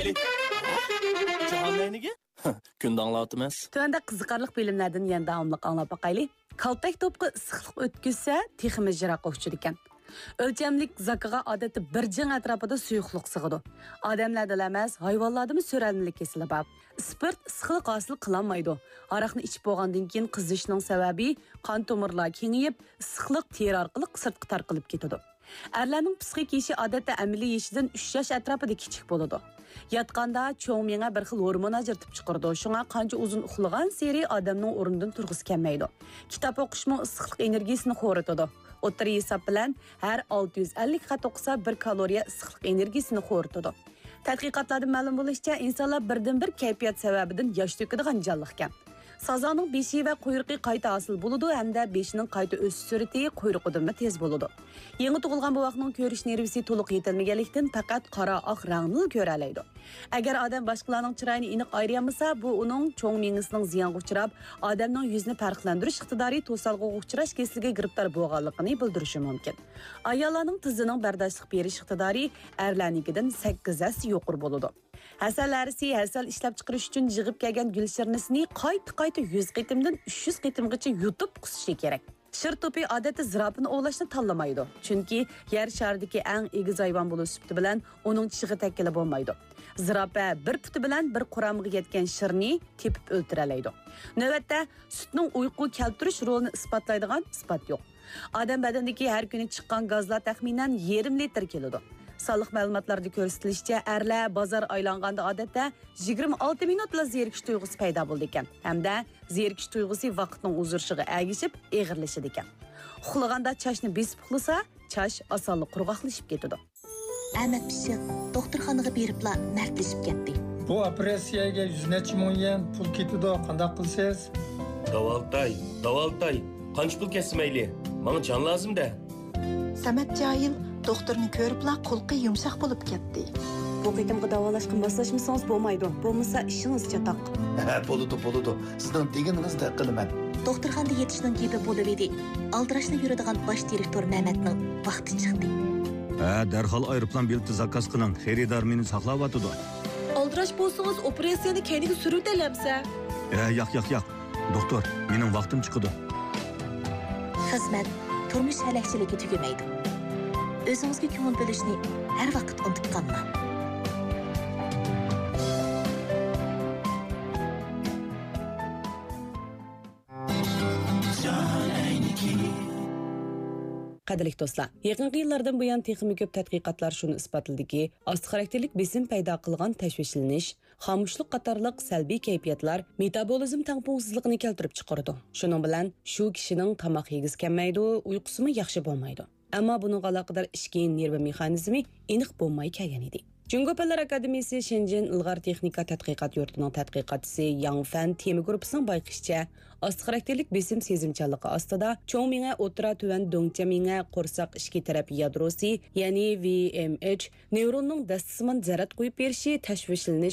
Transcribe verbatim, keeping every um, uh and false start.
Mayli. Jahannayniga? Kunda anglatmaz. Tövəndə qiziqarlıq bilimlərdən yana davamlıq anlap baqaylı. Kaltak topuqı ısıqlıq ötküzsə, teximiz jıraqqa uçur ekan. Ölçemlik zakağa adeti bir cın ətrafında suyuqluq sığıdı. Adamlarda emas, hayvanlarda sörəlnilik kesili bab. Spirt ısıqlıq asıl qılanmaydı. Araqni içib bolğandan keyin qizishning sababi qon tomirlar kengayib, ısıqlıq teri orqali sirtqa tarqalib ketadi. Erlarning psixik yeşi odatda amiliy yeshidan uch yosh atrofida kichik bo'ladi. Yatqanda cho'ng miya bir xil hormon ajratib chiqaradi. Shunga qancha uzun uxlagan seri odamning o'rnidan turg'isi kelmaydi. Kitob o'qishning issiqlik energiyasini xo'ritadi. O'ttir hisob bilan har olti yuz ellik xat o'qisa bir kaloriya issiqlik energiyasini xo'ritadi. Tadqiqotlardan ma'lum bo'lishicha, insonlar birdan bir kayfiyat sababidan yosh to'kadigan jonliq ekan. Sazaning beshi va quyruqi qayta hosil bo'ladi hamda beshining qayta o'sish sur'ati quyruqidan tez bo'ladi. Yangi tug'ilgan buvaqning ko'rish nervisi to'liq yetilmaganlikdan faqat qora oq rangni ko'ra oladi. Agar odam boshqalarning chiroyini aniq ayirolmasa, bu uning cho'ng miyasining ziyonga uchrab, odamning yuzini farqlantirish iqtidori to'salg'iga uchrash kasaliga giribtor bo'lganligini bildirishi mumkin. Ayollarning tizining bardoshlik berish iqtidori erlarnikidan sakkiz as yuqori bo'ladi. Hasallarisi hasal ishlab chiqarish uchun yig'ib kelgan gul shirnisini qayta-qayta yuz qitimdan uch yuz qitimgacha yutib qusishi kerak. Shir to'pi odatda zirapini ovlashni tanlamaydi. Chunki yer sharidagi eng egiz hayvon bo'lib sifati bilan uning tishig'i takkili bo'lmaydi. Zirapa bir puti bilan bir quramga yetgan shirni tepib o'ltiralaydi. Navbatda sutning uyqu keltirish rolini isbotlaydigan isbot yo'q. Odam badanidagi har kuni chiqqan gazlar taxminan yarim litr keladi. Sağlık ma'lumotlarida ko'rsatilishicha, erlar bozor aylanganda odatda yigirma olti minutla zerikish tuyg'usi paydo bo'ldi ekan. Hamda zerikish tuyg'usi vaqtning uzurishiga ergishib, eg'irlashadi ekan. Uxlaganda chashni besib uxlasa, chash osonlik qurg'oqlashib ketadi. Ahmad Pishiq doktorxonaga beribla mardlashib ketdi. Bu operatsiyaga yuz necha ming yen pul ketadi, qanday qilsiz? Davaltay, davaltay. Qancha pul kesmayli? Menga jon lazım-da. Samat Jahil doktorni ko'ribla qo'lqi yumshoq bo'lib ketdi. Bu qitimga davolashga moslashmasangiz bo'lmaydi. Bo'lmasa ishingiz chatoq. Ha, bo'ladi, bo'ladi. Sizning deganingizni qilaman. Doktorxonada yetishning gepi bo'lib edi. Aldirashni yuradigan bosh direktor Mehmetning vaqti chiqdi. Ha, darhol aeroplan bileti zakaz qiling. Xaridor meni saqlayotdi. Aldirash bo'lsangiz operatsiyani keyinga surutalamsa? Ha, yo'q, yo'q, yo'q. Doktor, mening vaqtim chiqdi. Xizmat turmush halakchiligi tugamaydi. O'zingizga ko'ngil bo'lishni har vaqt unutib qolma. Qadrli do'stlar, yaqinqi yillardan buyon texnik ko'p tadqiqotlar shuni isbotladiki, osti xarakterlik besim paydo qilgan tashvishlanish, xomushlik qatorliq salbiy kayfiyatlar metabolizm tangpungsizligini keltirib chiqaradi. Shuning bilan shu kishining tomoq yegiz kelmaydi, uyqusimi yaxshi bo'lmaydi. Ammo buning aloqador ichki nerv mexanizmi aniq bo'lmay kelgan edi. Jungo Fanlar Akademiyasi Shenzhen ilg'or texnika tadqiqot yurtining tadqiqotchisi Yang Fan tema guruhining bayqishicha, osti xarakterlik besim sezimchanligi ostida cho'ng miya, o'tira tuvan do'ngcha miya, qo'rsoq ichki taraf yadrosi, ya'ni V M H nevronning dastisimon zarat qo'yib berishi tashvishlanish